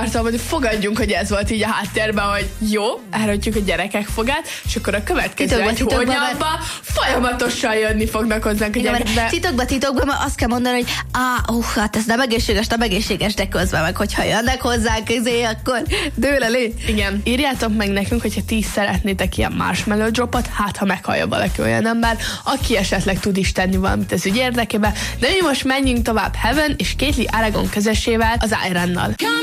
akartam, hogy fogadjunk, hogy ez volt így a háttérben, hogy jó, elrontjuk a gyerekek fogát, és akkor a következő egy hónapban folyamatosan jönni fognak hozzánk a gyerekek. Titokban azt kell mondani, hogy hát ez nem egészséges, de közben meg, hogyha jönnek hozzánk akkor dől elé. Igen. Írjátok meg nekünk, hogyha ti is szeretnétek ilyen marshmallow dropot, hát ha meghallja valaki olyan ember, aki esetleg tud is tenni valamit az ügy érdekében. De mi most menjünk tovább Heaven és Caitlyn Aragon közösével az Ironnal.